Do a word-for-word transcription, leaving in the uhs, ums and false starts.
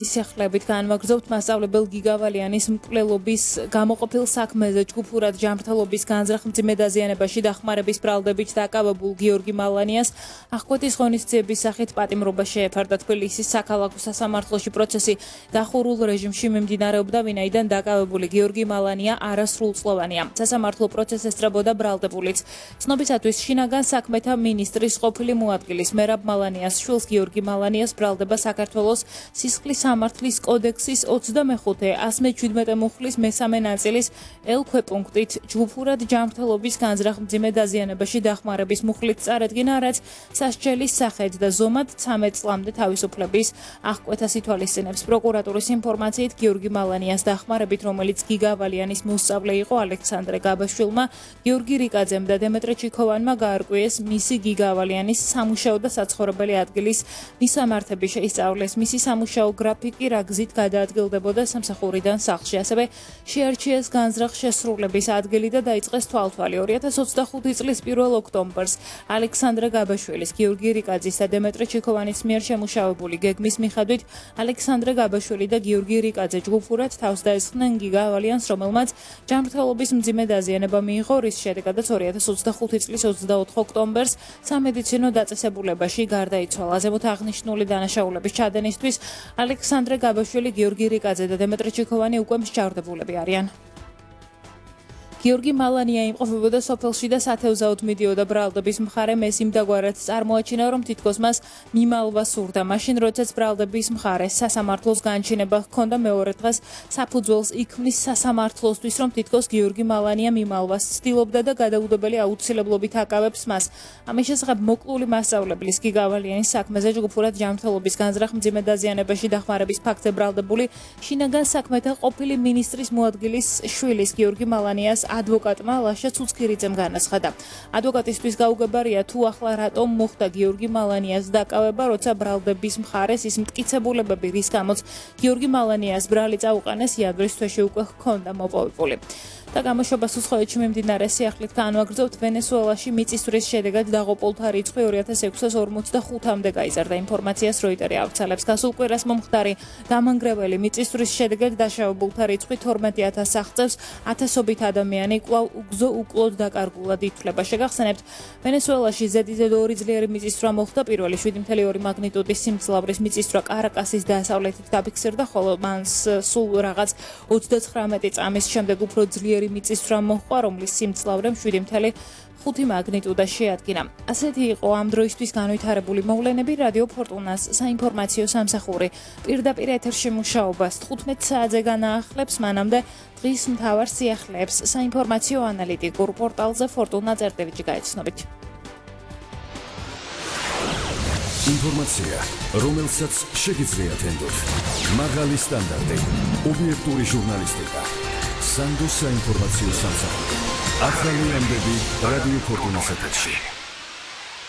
სიახლეებით განვაგრძობთ მასწავლებელ გიგავალიანის მკვლელობის გამოყოფილ საქმეზე ჯგუფურად ჯანმრთელობის განზრახ მძიმე დაზიანებაში დახმარების ბრალდებით დაკავებულ გიორგი მალანიას აღკვეთის ღონისძიების სახით პატიმრობა შეეფარდა. თბილისის საქალაქო სასამართლოში პროცესი დახურულ რეჟიმში მიმდინარეობდა, ვინაიდან დაკავებული გიორგი მალანია არასრულწლოვანია. სასამართლო პროცესს ესწრებოდა ბრალდებულიც. ცნობისათვის შინაგან საქმეთა მინისტრის ყოფილი მოადგილის მერაბ მალანიას შვილს გიორგი მალანიას ბრალდება საქართველოს სისხლის სამართლის კოდექსის ოცდამეხუთე ასმე შვიდმეტე მუხლის მესამე ნაწილის ელ ქვეპუნქტით ჯგუფურად ჯანმრთელობის განზრახ მძიმე დაზიანებაში დახმარების მუხლით წარედგინა, რაც სასჯელის სახედ და ზომად ცამეტ წლამდე თავისუფლების აღკვეთას ითვალისწინებს. პროკურატურის ინფორმაციით გიორგი მალანიას დახმარებით, რომელიც გიგავალიანის მოსწავლე იყო, ალექსანდრე გაბაშვილმა, გიორგი რიკაძემ და დემეტრე ჩიქოვანმა გაარკვიეს მისი გიგავალიანის სამუშაო და საცხოვრებელი ადგილის მისამართები შეისწავლეს. მისი სამუშაო გრაფიკი რა გზით გადაადგილდებოდა სამსახურიდან სახლში, ასევე შეარჩიეს განზრახ შესრულების ადგილი და დაიწყეს თვალთვალი. ორი ათას ოცდახუთი წლის პირველ ოქტომბერს ალექსანდრე გაბაშვილის, გიორგი რიკაძის და დემეტრე ჩიქოვანის მიერ შემუშავებული გეგმის მიხედვით ალექსანდრე გაბაშვილი და გიორგი რიკაძე ჯგუფურად თავს დაესხნენ გიგავალიანს, რომელმაც ჯანმრთელობის მძიმე დაზიანება მიიღო, რის შედეგადაც ორი ათას ოცდახუთი წლის ოცდაოთხ ოქტომბერს სამედიცინო დაწესებულებაში გარდაიცვალა. ზემოთ აღნიშნული დანაშაულების ჩადენისთვის ალექსანდრე გაბაშვილი, გიორგი რიკაძე და დემეტრე ჩიქოვანი უკვე მსჯავრდებულები არიან. გიორგი მალანია იმყოფებოდა სოფელში და სათევზაოდ მიდიოდა ბრალდების მხარე ეს იმდაგვარად წარმოაჩინა, რომ თითქოს მას მიმალვა სურდა. მაშინ, როდესაც ბრალდების მხარე სასამართლოს განჩინება ჰქონდა, მეორე დღეს საფუძველს იქმნის სასამართლოსთვის, რომ თითქოს გიორგი მალანია მიმალვას ცდილობდა და გადაუდებელი აუცილებლობით აკავებს მას. ამის შესახებ მოკლული მასწავლებლის გიგავალიანის საქმეზე ჯგუფურად ჯანმრთელობის განზრახ მძიმე დაზიანებაში დახმარების ფაქტზე ბრალდებული შინაგან საქმეთა ყოფილი მინისტრის მოადგილის შვილის გიორგი მალანიას ადვოკატმა ლაშა ცუცქირიძემ განაცხადა. ადვოკატისთვის გაუგებარია, თუ ახლა რატომ მოხდა გიორგი მალანიას დაკავება, როცა ბრალდების მხარეს ის მტკიცებულებები, რის გამოც გიორგი მალანიას ბრალი წაუყენეს, იანვრის თვეში უკვე ჰქონდა მოპოვებული. და გამოშვებას უცხოეთში მიმდინარე სიახლით განვაგრძობთ. ვენესუელაში მიწისძვრის შედეგად დაღუპულთა რიცხვი ორი ათას ექვსას ორმოცდახუთამდე გაიზარდა. ინფორმაციას როიტერი ავრცელებს. გასულ კვირას მომხდარი დამანგრეველი მიწისძვრის შედეგად დაშავებულთა რიცხვი თორმეტ ათასს აღწევს. ათასობით ადამიანი კვლავ უგზო უკლოდ დაკარგულად ითვლება. შეგახსენებთ, ვენესუელაში ზედიზედ ორი ძლიერი მიწისძვრა მოხდა. პირველი შვიდი კoma ორი მაგნიტუდის სიმძლავრის მიწისძვრა კარაკასის დასავლეთით დაფიქსირდა, ხოლო მან სულ რაღაც ოცდაცხრამეტი წამის შემდეგ უფრო ძლიერი მიწისძვრა მოჰყვა, რომლის სიმძლავრემ შვიდი კoma ხუთი მაგნიტუდა შეადგინა. ასეთი იყო ამ დროისთვის განვითარებული მოვლენები. რადიო ფორტუნას საინფორმაციო სამსახური პირდაპირ ეთერში მუშაობას თხუთმეტ საათზე განაახლებს. მანამდე დღის მთავარ სიახლეებს საინფორმაციო ანალიტიკურ პორტალზე ფორტუნა წერტილი გაიცნობით. ინფორმაცია, რომელსაც შეგიძლიათ ენდოთ. მაღალი სტანდარტი, ობიექტური ჟურნალისტიკა. სანდოს საინფორმაციო სამსახური. ახალი ამბები რადიო ფორტუნას ეთერში.